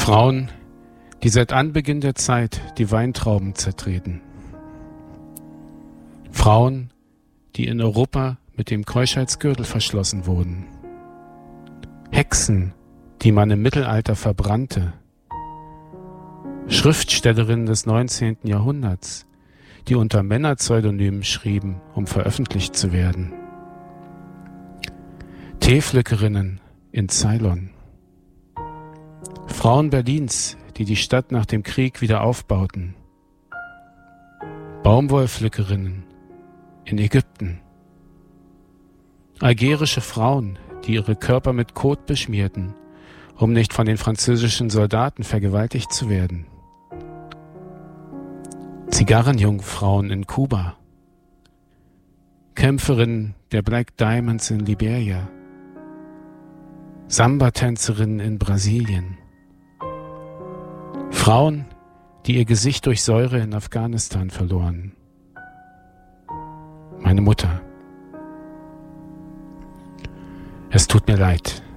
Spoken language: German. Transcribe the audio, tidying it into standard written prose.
Frauen, die seit Anbeginn der Zeit die Weintrauben zertreten. Frauen, die in Europa mit dem Keuschheitsgürtel verschlossen wurden. Hexen, die man im Mittelalter verbrannte. Schriftstellerinnen des 19. Jahrhunderts, die unter Männerpseudonymen schrieben, um veröffentlicht zu werden. Teepflückerinnen in Ceylon. Frauen Berlins, die die Stadt nach dem Krieg wieder aufbauten. Baumwollpflückerinnen in Ägypten. Algerische Frauen, die ihre Körper mit Kot beschmierten, um nicht von den französischen Soldaten vergewaltigt zu werden. Zigarrenjungfrauen in Kuba. Kämpferinnen der Black Diamonds in Liberia. Samba-Tänzerinnen in Brasilien. Frauen, die ihr Gesicht durch Säure in Afghanistan verloren. Meine Mutter. Es tut mir leid.